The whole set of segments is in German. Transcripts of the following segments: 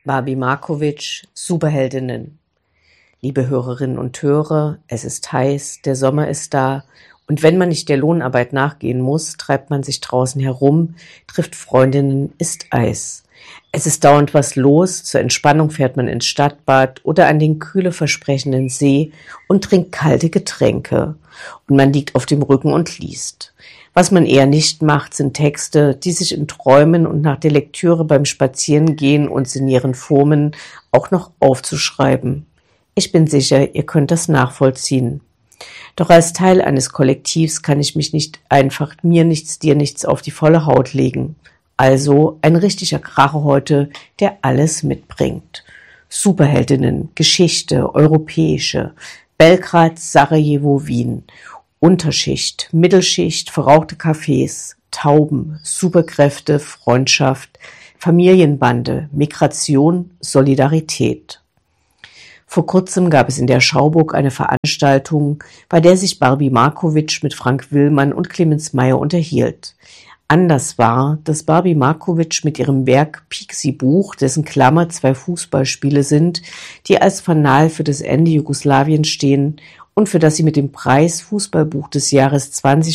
Barbie Markovic, Superheldinnen. Liebe Hörerinnen und Hörer, es ist heiß, der Sommer ist da und wenn man nicht der Lohnarbeit nachgehen muss, treibt man sich draußen herum, trifft Freundinnen, isst Eis. Es ist dauernd was los, zur Entspannung fährt man ins Stadtbad oder an den kühle versprechenden See und trinkt kalte Getränke. Und man liegt auf dem Rücken und liest. Was man eher nicht macht, sind Texte, die sich in Träumen und nach der Lektüre beim Spazierengehen und Sinnieren formen, auch noch aufzuschreiben. Ich bin sicher, ihr könnt das nachvollziehen. Doch als Teil eines Kollektivs kann ich mich nicht einfach mir nichts, dir nichts auf die volle Haut legen. Also ein richtiger Kracher heute, der alles mitbringt. Superheldinnen, Geschichte, europäische, Belgrad, Sarajevo, Wien, Unterschicht, Mittelschicht, verrauchte Cafés, Tauben, Superkräfte, Freundschaft, Familienbande, Migration, Solidarität. Vor kurzem gab es in der Schauburg eine Veranstaltung, bei der sich Barbie Markovic mit Frank Willmann und Clemens Meyer unterhielt. Anders war, dass Barbie Markovic mit ihrem Werk Pixie-Buch, dessen Klammer 2 Fußballspiele sind, die als Fanal für das Ende Jugoslawiens stehen und für das sie mit dem Preis Fußballbuch des Jahres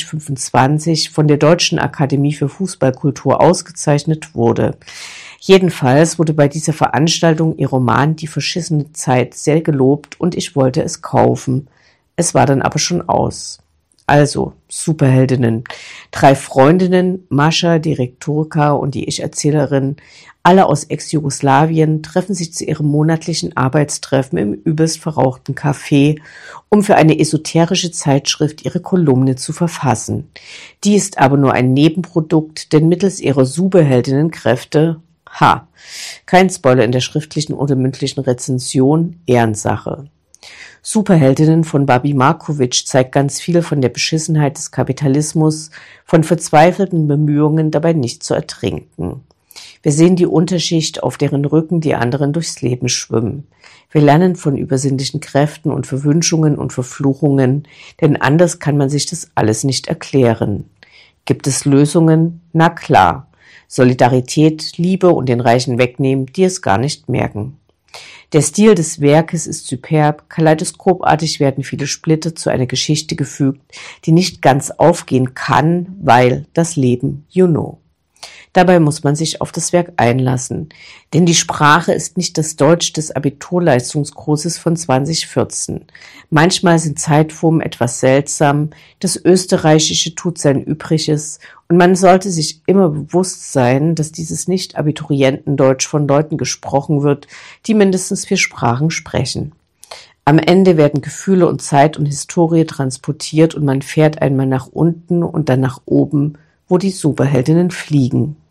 2025 von der Deutschen Akademie für Fußballkultur ausgezeichnet wurde. Jedenfalls wurde bei dieser Veranstaltung ihr Roman Die verschissene Zeit sehr gelobt und ich wollte es kaufen. Es war dann aber schon aus. Also, Superheldinnen. 3 Freundinnen, Mascha, die Rektorka und die Ich-Erzählerin, alle aus Ex-Jugoslawien, treffen sich zu ihrem monatlichen Arbeitstreffen im übelst verrauchten Café, um für eine esoterische Zeitschrift ihre Kolumne zu verfassen. Die ist aber nur ein Nebenprodukt, denn mittels ihrer Superheldinnenkräfte, kein Spoiler in der schriftlichen oder mündlichen Rezension, Ehrensache. Superheldinnen von Barbie Markovic zeigt ganz viel von der Beschissenheit des Kapitalismus, von verzweifelten Bemühungen, dabei nicht zu ertrinken. Wir sehen die Unterschicht, auf deren Rücken die anderen durchs Leben schwimmen. Wir lernen von übersinnlichen Kräften und Verwünschungen und Verfluchungen, denn anders kann man sich das alles nicht erklären. Gibt es Lösungen? Na klar. Solidarität, Liebe und den Reichen wegnehmen, die es gar nicht merken. Der Stil des Werkes ist superb, kaleidoskopartig werden viele Splitter zu einer Geschichte gefügt, die nicht ganz aufgehen kann, weil das Leben, you know. Dabei muss man sich auf das Werk einlassen, denn die Sprache ist nicht das Deutsch des Abiturleistungskurses von 2014. Manchmal sind Zeitformen etwas seltsam, das Österreichische tut sein Übriges und man sollte sich immer bewusst sein, dass dieses Nicht-Abiturientendeutsch von Leuten gesprochen wird, die mindestens 4 Sprachen sprechen. Am Ende werden Gefühle und Zeit und Historie transportiert und man fährt einmal nach unten und dann nach oben, wo die Superheldinnen fliegen.